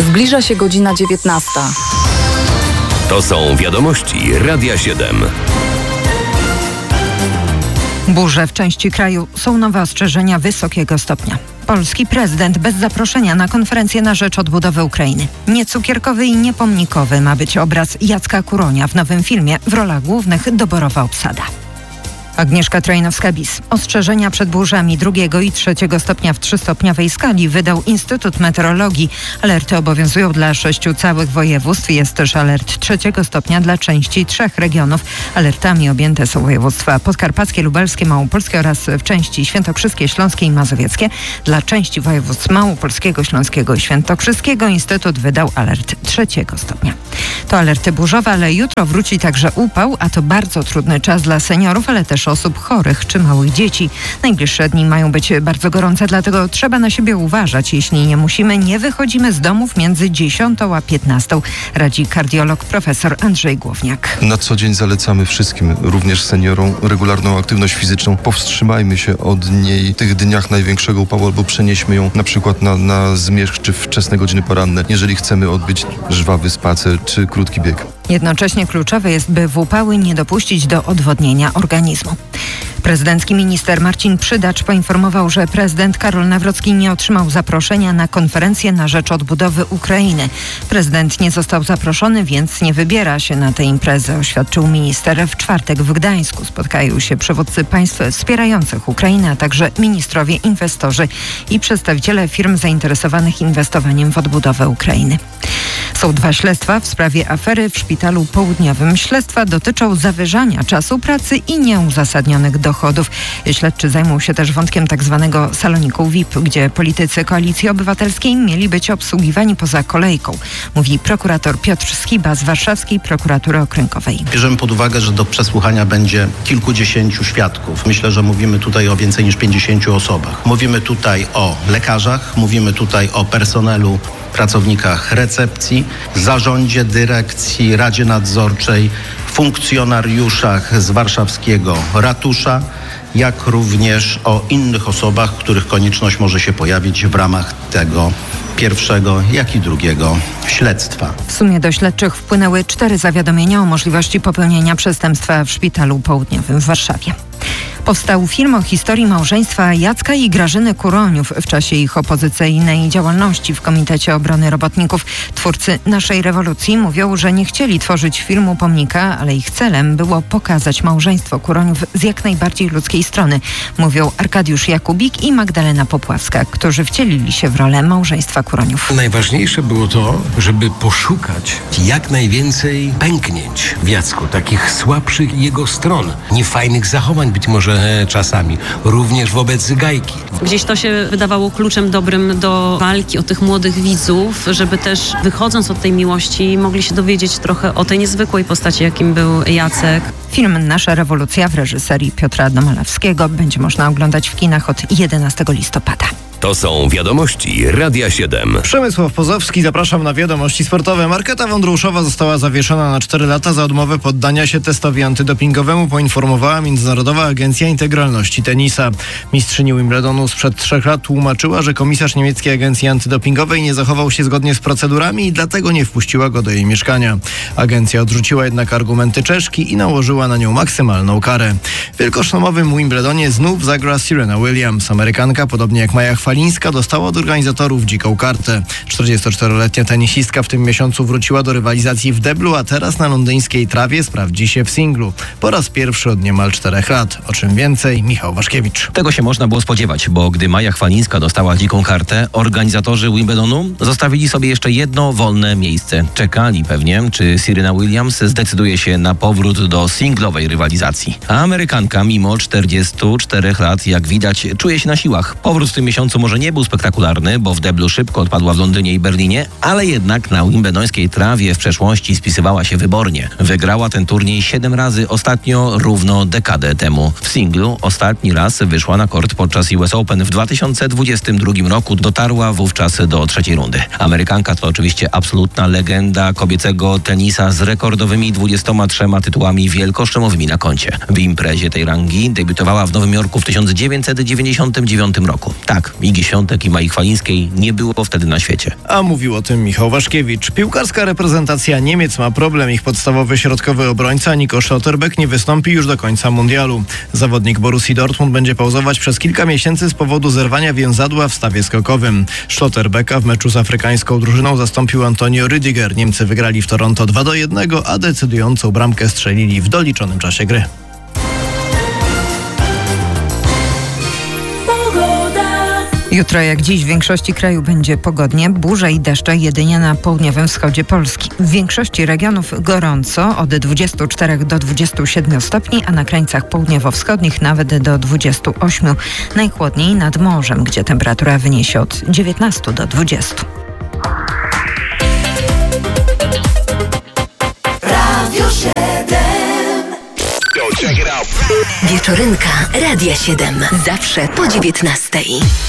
Zbliża się godzina 19. To są wiadomości Radia 7. Burze w części kraju, są nowe ostrzeżenia wysokiego stopnia. Polski prezydent bez zaproszenia na konferencję na rzecz odbudowy Ukrainy. Nie cukierkowy i nie pomnikowy ma być obraz Jacka Kuronia w nowym filmie. W rolach głównych doborowa obsada. Agnieszka Trojnowska-Bis. Ostrzeżenia przed burzami 2. i 3. stopnia w 3-stopniowej skali wydał Instytut Meteorologii. Alerty obowiązują dla 6 całych województw. Jest też alert 3. stopnia dla części 3 regionów. Alertami objęte są województwa podkarpackie, lubelskie, małopolskie oraz w części świętokrzyskie, śląskie i mazowieckie. Dla części województw małopolskiego, śląskiego i świętokrzyskiego Instytut wydał alert 3. stopnia. To alerty burzowe, ale jutro wróci także upał, a to bardzo trudny czas dla seniorów, ale też osób chorych czy małych dzieci. Najbliższe dni mają być bardzo gorące, dlatego trzeba na siebie uważać. Jeśli nie musimy, nie wychodzimy z domów między 10 a 15. Radzi kardiolog profesor Andrzej Głowniak. Na co dzień zalecamy wszystkim, również seniorom, regularną aktywność fizyczną. Powstrzymajmy się od niej w tych dniach największego upału albo przenieśmy ją na przykład na zmierzch czy wczesne godziny poranne, jeżeli chcemy odbyć żwawy spacer czy krótki bieg. Jednocześnie kluczowe jest, by w upały nie dopuścić do odwodnienia organizmu. Prezydencki minister Marcin Przydacz poinformował, że prezydent Karol Nawrocki nie otrzymał zaproszenia na konferencję na rzecz odbudowy Ukrainy. Prezydent nie został zaproszony, więc nie wybiera się na tę imprezę, oświadczył minister. W czwartek w Gdańsku spotkają się przywódcy państw wspierających Ukrainę, a także ministrowie, inwestorzy i przedstawiciele firm zainteresowanych inwestowaniem w odbudowę Ukrainy. Są 2 śledztwa w sprawie afery w Szpitalu Południowym. Śledztwa dotyczą zawyżania czasu pracy i nieuzasadnionych dochodów. Śledczy zajmą się też wątkiem tzw. saloniku VIP, gdzie politycy Koalicji Obywatelskiej mieli być obsługiwani poza kolejką, mówi prokurator Piotr Skiba z Warszawskiej Prokuratury Okręgowej. Bierzemy pod uwagę, że do przesłuchania będzie kilkudziesięciu świadków. Myślę, że mówimy tutaj o więcej niż 50 osobach. Mówimy tutaj o lekarzach, mówimy tutaj o personelu, pracownikach recepcji, zarządzie, dyrekcji, Radzie Nadzorczej, funkcjonariuszach z warszawskiego ratusza, jak również o innych osobach, których konieczność może się pojawić w ramach tego pierwszego, jak i drugiego śledztwa. W sumie do śledczych wpłynęły 4 zawiadomienia o możliwości popełnienia przestępstwa w Szpitalu Południowym w Warszawie. Powstał film o historii małżeństwa Jacka i Grażyny Kuroniów w czasie ich opozycyjnej działalności w Komitecie Obrony Robotników. Twórcy Naszej Rewolucji mówią, że nie chcieli tworzyć filmu pomnika, ale ich celem było pokazać małżeństwo Kuroniów z jak najbardziej ludzkiej strony. Mówią Arkadiusz Jakubik i Magdalena Popławska, którzy wcielili się w rolę małżeństwa Kuroniów. Najważniejsze było to, żeby poszukać jak najwięcej pęknięć w Jacku, takich słabszych jego stron, niefajnych zachowań być może czasami, również wobec Gajki. Gdzieś to się wydawało kluczem dobrym do walki o tych młodych widzów, żeby też wychodząc od tej miłości mogli się dowiedzieć trochę o tej niezwykłej postaci, jakim był Jacek. Film Nasza Rewolucja w reżyserii Piotra Domalewskiego będzie można oglądać w kinach od 11 listopada. To są wiadomości Radia 7. Przemysław Pozowski, zapraszam na wiadomości sportowe. Marketa Wądruszowa została zawieszona na 4 lata za odmowę poddania się testowi antydopingowemu, poinformowała Międzynarodowa Agencja Integralności Tenisa. Mistrzyni Wimbledonu sprzed 3 lat tłumaczyła, że komisarz niemieckiej agencji antydopingowej nie zachował się zgodnie z procedurami i dlatego nie wpuściła go do jej mieszkania. Agencja odrzuciła jednak argumenty Czeszki i nałożyła na nią maksymalną karę. W wielkoszlemowym Wimbledonie znów zagra Serena Williams. Amerykanka, podobnie jak Maja Chwalińska, dostała od organizatorów dziką kartę. 44-letnia tenisistka w tym miesiącu wróciła do rywalizacji w deblu, a teraz na londyńskiej trawie sprawdzi się w singlu. Po raz pierwszy od niemal 4 lat. O czym więcej Michał Waszkiewicz. Tego się można było spodziewać, bo gdy Maja Chwalińska dostała dziką kartę, organizatorzy Wimbledonu zostawili sobie jeszcze jedno wolne miejsce. Czekali pewnie, czy Serena Williams zdecyduje się na powrót do singlowej rywalizacji. A Amerykanka mimo 44 lat, jak widać, czuje się na siłach. Powrót w tym miesiącu może nie był spektakularny, bo w deblu szybko odpadła w Londynie i Berlinie, ale jednak na wimbledońskiej trawie w przeszłości spisywała się wybornie. Wygrała ten turniej 7 razy, ostatnio równo dekadę temu. W singlu ostatni raz wyszła na kort podczas US Open w 2022 roku. Dotarła wówczas do 3. rundy. Amerykanka to oczywiście absolutna legenda kobiecego tenisa z rekordowymi 23 tytułami wielkoszlemowymi na koncie. W imprezie tej rangi debiutowała w Nowym Jorku w 1999 roku. Tak, Igi Świątek i Mai Chwalińskiej nie było wtedy na świecie. A mówił o tym Michał Waszkiewicz. Piłkarska reprezentacja Niemiec ma problem. Ich podstawowy środkowy obrońca Nico Schlotterbeck nie wystąpi już do końca mundialu. Zawodnik Borussii Dortmund będzie pauzować przez kilka miesięcy z powodu zerwania więzadła w stawie skokowym. Schlotterbecka w meczu z afrykańską drużyną zastąpił Antonio Rüdiger. Niemcy wygrali w Toronto 2-1, a decydującą bramkę strzelili w doliczonym czasie gry. Jutro jak dziś w większości kraju będzie pogodnie, burze i deszcze jedynie na południowym wschodzie Polski. W większości regionów gorąco, od 24 do 27 stopni, a na krańcach południowo-wschodnich nawet do 28. Najchłodniej nad morzem, gdzie temperatura wyniesie od 19 do 20. Radio 7. Wieczorynka Radia 7. Zawsze po 19.